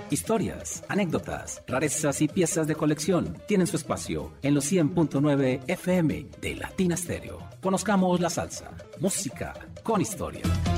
Historias, anécdotas, rarezas y piezas de colección tienen su espacio en los 100.9 FM de Latina Stereo. Conozcamos la salsa, música con historia.